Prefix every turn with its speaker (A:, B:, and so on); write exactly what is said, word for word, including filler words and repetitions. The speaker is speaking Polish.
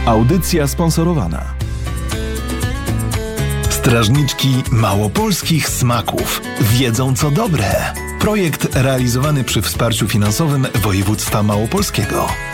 A: Audycja sponsorowana. Strażniczki małopolskich smaków wiedzą co dobre. Projekt realizowany przy wsparciu finansowym województwa małopolskiego.